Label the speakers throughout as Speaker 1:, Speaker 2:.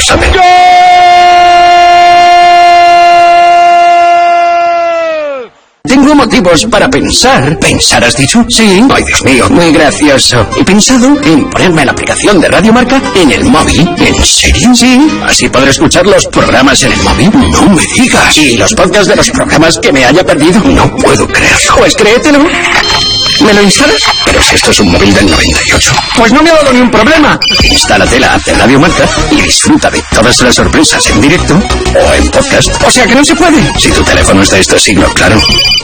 Speaker 1: sabe. Tengo motivos para pensar. ¿Pensar has dicho? Sí. Ay, Dios mío, muy gracioso. He pensado en ponerme la aplicación de Radio Marca en el móvil. ¿En serio? Sí. Así podré escuchar los programas en el móvil. No me digas. Y los podcasts de los programas que me haya perdido. No puedo creerlo. Pues créetelo. ¿Me lo instalas? Pero si esto es un móvil del 98. Pues no me ha dado ni un problema. Instálate la app de Radio Marca y disfruta de todas las sorpresas en directo o en podcast. O sea que no se puede. Si tu teléfono es de este siglo, claro.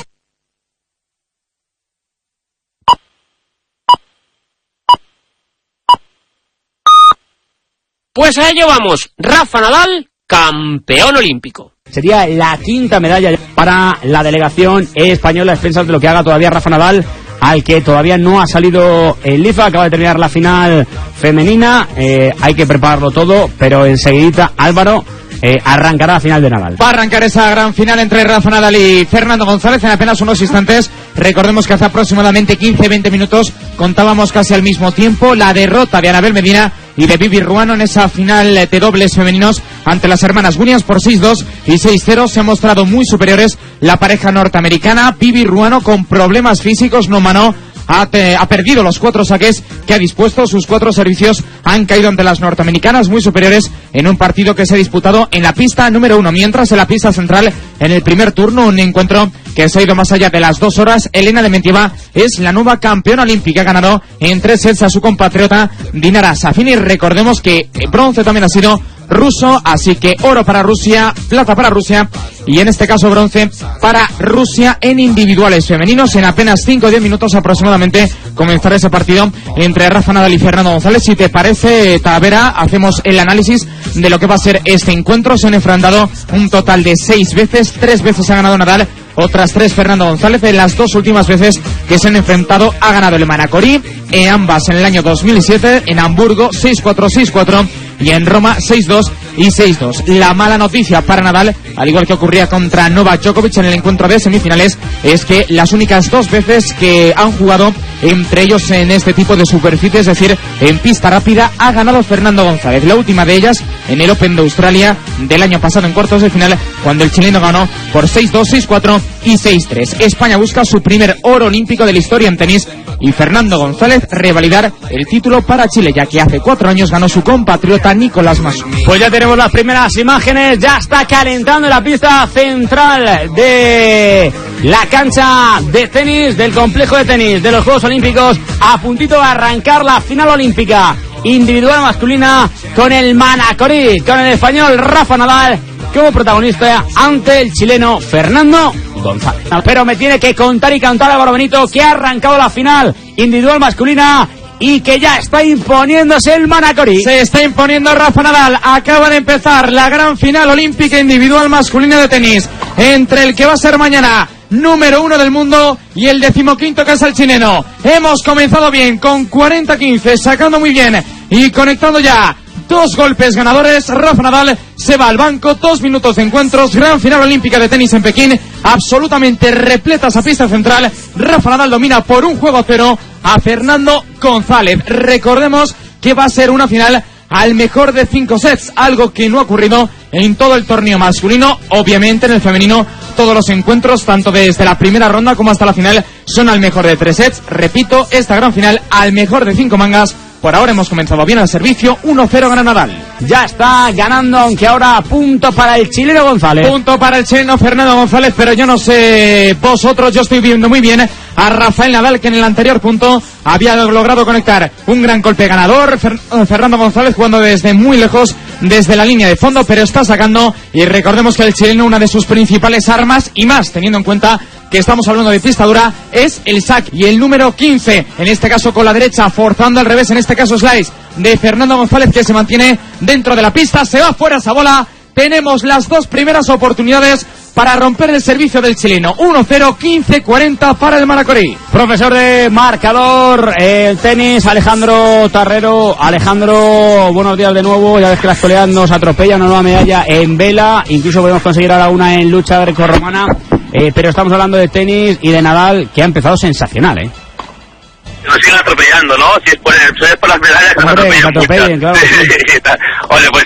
Speaker 2: Pues a ello vamos. Rafa Nadal, campeón olímpico.
Speaker 3: Sería la quinta medalla para la delegación española, a expensas de lo que haga todavía Rafa Nadal, al que todavía no ha salido el Lifa. Acaba de terminar la final femenina. Hay que prepararlo todo, pero enseguidita Álvaro arrancará la final de Nadal.
Speaker 4: Va a arrancar esa gran final entre Rafa Nadal y Fernando González en apenas unos instantes. Recordemos que hace aproximadamente 15-20 minutos contábamos casi al mismo tiempo la derrota de Anabel Medina y de Vivi Ruano en esa final de dobles femeninos ante las hermanas Williams por 6-2 y 6-0. Se han mostrado muy superiores la pareja norteamericana. Vivi Ruano con problemas físicos, no manó. Ha perdido los 4 saques que ha dispuesto. Sus 4 servicios han caído ante las norteamericanas, muy superiores en un partido que se ha disputado en la pista número 1. Mientras en la pista central, en el primer turno, un encuentro que se ha ido más allá de las 2 horas. Elena Dementieva es la nueva campeona olímpica. Ha ganado en 3 sets a su compatriota Dinara Safin. Y recordemos que bronce también ha sido ruso, así que oro para Rusia, plata para Rusia y en este caso bronce para Rusia en individuales femeninos. En apenas 5 o 10 minutos aproximadamente comenzará ese partido entre Rafa Nadal y Fernando González. Si te parece, Talavera, hacemos el análisis de lo que va a ser este encuentro. Se han enfrentado un total de 6 veces, 3 veces ha ganado Nadal, otras 3 Fernando González. En las 2 últimas veces que se han enfrentado ha ganado el Manacorí, ambas en el año 2007, en Hamburgo 6-4, 6-4 y en Roma 6-2 y 6-2. La mala noticia para Nadal, al igual que ocurría contra Novak Djokovic en el encuentro de semifinales, es que las únicas 2 veces que han jugado entre ellos en este tipo de superficie, es decir, en pista rápida, ha ganado Fernando González. La última de ellas en el Open de Australia del año pasado en cuartos de final, cuando el chileno ganó por 6-2, 6-4 y 6-3. España busca su primer oro olímpico de la historia en tenis y Fernando González revalidar el título para Chile, ya que hace 4 años ganó su compatriota Nicolás Masú.
Speaker 3: Pues ya tenemos las primeras imágenes, ya está calentando la pista central de la cancha de tenis, del complejo de tenis de los Juegos Olímpicos, a puntito de arrancar la final olímpica individual masculina con el Manacorí, con el español Rafa Nadal como protagonista ante el chileno Fernando González. Pero me tiene que contar y cantar Álvaro Benito que ha arrancado la final individual masculina y que ya está imponiéndose el Manacorí.
Speaker 4: Se está imponiendo Rafa Nadal. Acaba de empezar la gran final olímpica individual masculina de tenis entre el que va a ser mañana número 1 del mundo y el 15º, que es el chileno. Hemos comenzado bien con 40-15, sacando muy bien y conectando ya 2 golpes ganadores. Rafa Nadal se va al banco. 2 minutos de encuentros. Gran final olímpica de tenis en Pekín, absolutamente repleta esa pista central. Rafa Nadal domina por 1-0 a Fernando González. Recordemos que va a ser una final al mejor de 5 sets, algo que no ha ocurrido en todo el torneo masculino. Obviamente en el femenino todos los encuentros, tanto desde la primera ronda como hasta la final, son al mejor de 3 sets. Repito, esta gran final al mejor de 5 mangas. Por ahora hemos comenzado bien al servicio. 1-0 gana Nadal.
Speaker 3: Ya está ganando, aunque ahora punto para el chileno González.
Speaker 4: Punto para el chileno Fernando González, pero yo no sé vosotros, yo estoy viendo muy bien a Rafael Nadal, que en el anterior punto había logrado conectar un gran golpe ganador. Fernando González jugando desde muy lejos, desde la línea de fondo, pero está sacando, y recordemos que el chileno, una de sus principales armas, y más teniendo en cuenta que estamos hablando de pista dura, es el saque, y el número 15, en este caso con la derecha, forzando al revés, en este caso slice de Fernando González, que se mantiene dentro de la pista. Se va fuera esa bola. Tenemos las 2 primeras oportunidades para romper el servicio del chileno. 1-0, 15-40 para el Manacorí.
Speaker 3: Profesor de marcador, el tenis, Alejandro Tarrero. Alejandro, buenos días de nuevo. Ya ves que la actualidad nos atropella, una nueva medalla en vela. Incluso podemos conseguir ahora una en lucha grecorromana. Pero estamos hablando de tenis y de Nadal, que ha empezado sensacional,
Speaker 5: Nos siguen atropellando, ¿no? Si es por las medallas que nos atropellan,
Speaker 3: claro.
Speaker 5: Oye, pues